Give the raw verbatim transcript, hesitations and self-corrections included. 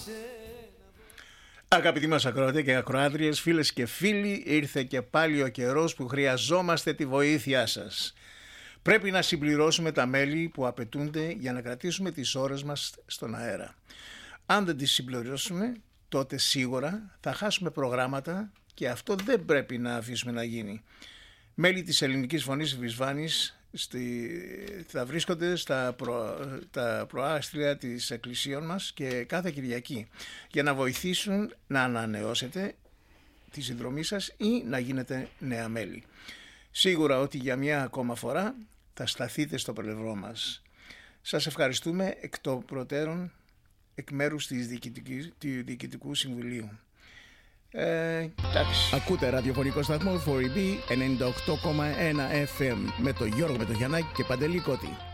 Αγαπητοί μας ακροατές και ακροάτριες, φίλες και φίλοι, ήρθε και πάλι ο καιρός που χρειαζόμαστε τη βοήθειά σας. Πρέπει να συμπληρώσουμε τα μέλη που απαιτούνται για να κρατήσουμε τις ώρες μας στον αέρα. Αν δεν τις συμπληρώσουμε, τότε σίγουρα θα χάσουμε προγράμματα και αυτό δεν πρέπει να αφήσουμε να γίνει. Μέλη της Ελληνικής Φωνής Βυσβάνης στη, θα βρίσκονται στα προ, τα προάστρια της εκκλησίων μας και κάθε Κυριακή για να βοηθήσουν να ανανεώσετε τη συνδρομή σας ή να γίνετε νέα μέλη. Σίγουρα ότι για μια ακόμα φορά θα σταθείτε στο πλευρό μας. Σας ευχαριστούμε εκ των προτέρων εκ μέρους της του Διοικητικού Συμβουλίου. Ε, Ακούτε ραδιοφωνικό σταθμό φορ ι μπι ενενήντα οκτώ κόμμα ένα εφ εμ με τον Γιώργο Μετοχιανάκη και Παντελή Κώτη.